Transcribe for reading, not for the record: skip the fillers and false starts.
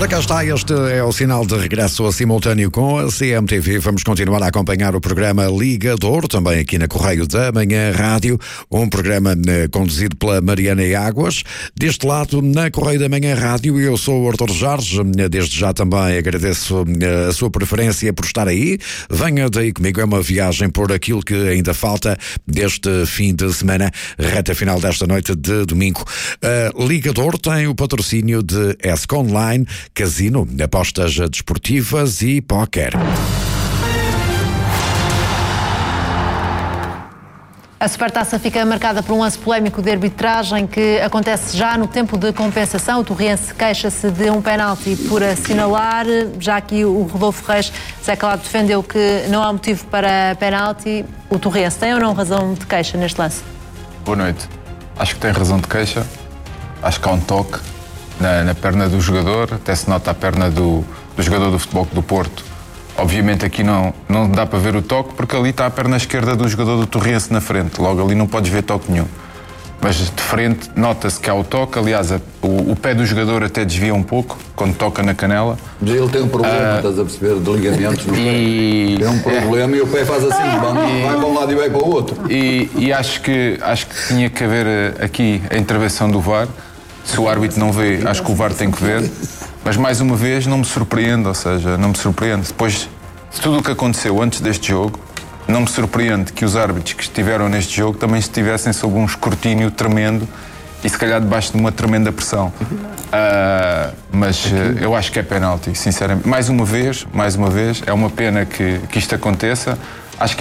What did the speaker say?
Ora, cá está, este é o sinal de regresso simultâneo com a CMTV. Vamos continuar a acompanhar o programa Ligador, também aqui na Correio da Manhã Rádio, um programa conduzido pela Mariana Águas. Deste lado, na Correio da Manhã Rádio, eu sou o Artur Jorge. Desde já também agradeço a sua preferência por estar aí. Venha daí comigo, é uma viagem por aquilo que ainda falta deste fim de semana, reta final desta noite de domingo. Ligador tem o patrocínio de ESC Online, casino, apostas desportivas e póquer. A Supertaça fica marcada por um lance polémico de arbitragem que acontece já no tempo de compensação. O Torrense queixa-se de um penalti por assinalar. Já aqui o Rodolfo Reis, Zé Calado, defendeu que não há motivo para penalti. O Torrense tem ou não razão de queixa neste lance? Boa noite. Acho que tem razão de queixa. Acho que há um toque na perna do jogador. Até se nota a perna do jogador do Futebol Clube do Porto. Obviamente aqui não dá para ver o toque, porque ali está a perna esquerda do jogador do Torrense na frente. Logo ali não podes ver toque nenhum. Mas de frente nota-se que há o toque. Aliás, o pé do jogador até desvia um pouco quando toca na canela. Mas ele tem um problema, estás a perceber, de ligamentos no pé. Tem um problema e o pé faz assim, vai para um lado e vai para o outro. E acho que tinha que haver aqui a intervenção do VAR. Se o árbitro não vê, acho que o VAR tem que ver. Mas mais uma vez não me surpreende, ou seja, não me surpreende. Depois de tudo o que aconteceu antes deste jogo, não me surpreende que os árbitros que estiveram neste jogo também estivessem sob um escrutínio tremendo e se calhar debaixo de uma tremenda pressão. Mas eu acho que é penalti, sinceramente. Mais uma vez, é uma pena que isto aconteça.